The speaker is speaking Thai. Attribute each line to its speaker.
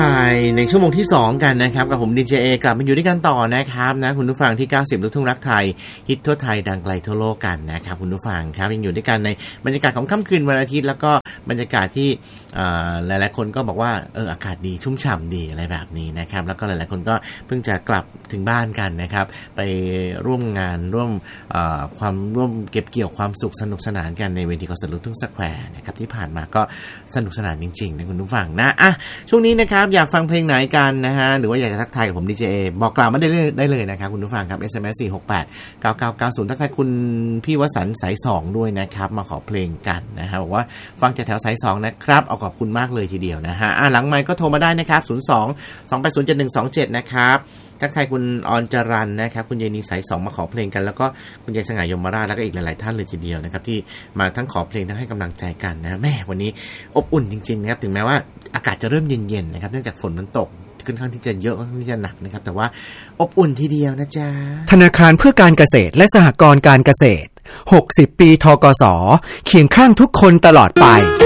Speaker 1: ายในชั่วโมงที่2กันนะครับกับผมดีเจเอกลับมาอยู่ด้วยกันต่อนะครับนะคุณผู้ฟังที่90ลูกทุ่งรักไทยฮิตทั่วไทยดังไกลทั่วโลกกันนะครับคุณผู้ฟังครับยังอยู่ด้วยกันในบรรยากาศของค่ำคืนวันอาทิตย์แล้วก็บรรยากาศที่หลายๆคนก็บอกว่าอากาศดีชุ่มฉ่ำดีอะไรแบบนี้นะครับแล้วก็หลายๆคนก็เพิ่งจะกลับถึงบ้านกันนะครับไปร่วมงานร่วมเก็บเกี่ยวความสุขสนุกสนานกันในเวทีคอนเสิร์ตลูกทุ่งสแควร์นะครับที่ผ่านมาก็สนุกสนานจริงๆนะคุณผู้ฟังนะช่วงนี้นะครับอยากฟังเพลงไหนกันนะฮะหรือว่าอยากจะทักทายกับผมดีเจบอกกล่าวมาได้เลยนะครับคุณผู้ฟังครับ SMS 4689990ทักทายคุณพี่วสันต์สาย2ด้วยนะครับมาขอเพลงกันนะฮะบอกว่าฟังจากแถวสาย2นะครับเอาขอบคุณมากเลยทีเดียวนะฮะหลังไมค์ก็โทรมาได้นะครับ02-2807127นะครับทักทายคุณอรจรัญนะครับคุณเยนีสาย2มาขอเพลงกันแล้วก็คุณยายสง่ายมราชแล้วก็อีกหลายๆท่านเลยทีเดียวนะครับที่มาทั้งขอเพลงทั้งให้กำลังใจกันนะแม่วันนี้อบอุ่นจริงๆนะครับถึงแม้ว่าอากาศจะเริ่มเย็นๆนะครับเนื่องจากฝนมันตกค่อนข้างที่จะเยอะค่อนข้างที่จะหนักนะครับแต่ว่าอบอุ่นทีเดียวนะจ๊ะ
Speaker 2: ธนาคารเพื่อการเกษตรและสหกรณ์การเกษตร60 ปีธกส.เคียงข้างทุกคนตลอดไป